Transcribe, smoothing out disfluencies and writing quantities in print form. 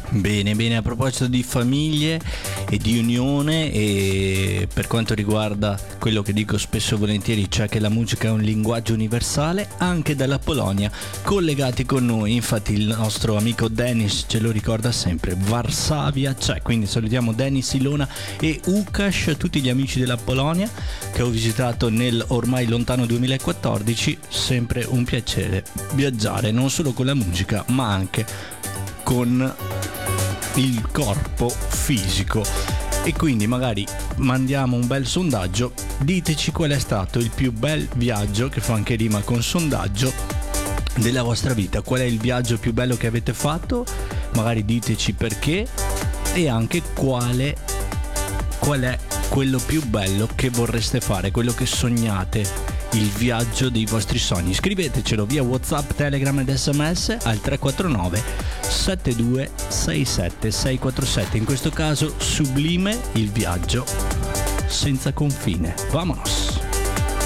Bene, bene, a proposito di famiglie e di unione, e per quanto riguarda quello che dico spesso e volentieri, cioè che la musica è un linguaggio universale, anche dalla Polonia collegati con noi, infatti il nostro amico Denis ce lo ricorda sempre, Varsavia c'è, quindi salutiamo Denis, Ilona e Łukasz, tutti gli amici della Polonia che ho visitato nel ormai lontano 2014, sempre un piacere viaggiare non solo con la musica ma anche con il corpo fisico. E quindi magari mandiamo un bel sondaggio, diteci qual è stato il più bel viaggio, che fa anche rima con sondaggio, della vostra vita. Qual è il viaggio più bello che avete fatto? Magari diteci perché, e anche qual è quello più bello che vorreste fare, quello che sognate, il viaggio dei vostri sogni. Scrivetecelo via WhatsApp, Telegram ed SMS al 349 7267 647. In questo caso sublime il viaggio senza confine. Vamonos!